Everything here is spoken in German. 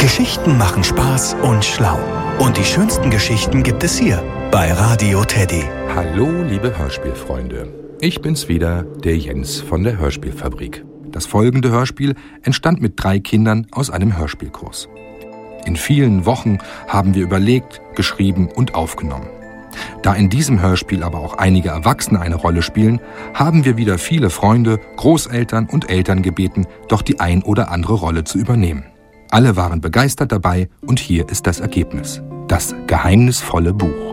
Geschichten machen Spaß und schlau. Und die schönsten Geschichten gibt es hier bei Radio Teddy. Hallo, liebe Hörspielfreunde. Ich bin's wieder, der Jens von der Hörspielfabrik. Das folgende Hörspiel entstand mit 3 Kindern aus einem Hörspielkurs. In vielen Wochen haben wir überlegt, geschrieben und aufgenommen. Da in diesem Hörspiel aber auch einige Erwachsene eine Rolle spielen, haben wir wieder viele Freunde, Großeltern und Eltern gebeten, doch die ein oder andere Rolle zu übernehmen. Alle waren begeistert dabei und hier ist das Ergebnis: Das geheimnisvolle Buch.